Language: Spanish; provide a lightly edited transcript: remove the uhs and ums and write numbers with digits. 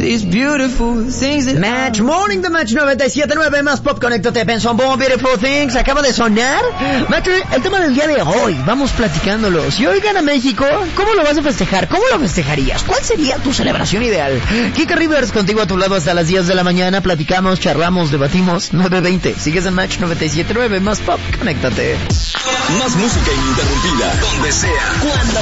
these beautiful things that Match Morning, The Match 97.9 más Pop. Conéctate, Benson Boom, Beautiful Things. Acaba de sonar. Match, el tema del día de hoy, vamos platicándolo. Si hoy gana México, ¿cómo lo vas a festejar? ¿Cómo lo festejarías? ¿Cuál sería tu celebración ideal? Kika Rivers contigo a tu lado hasta las 10 de la mañana. Platicamos, charlamos, debatimos. 9:20. Sigues en Match 97.9 más Pop. Conéctate. Más música ininterrumpida, donde sea, cuando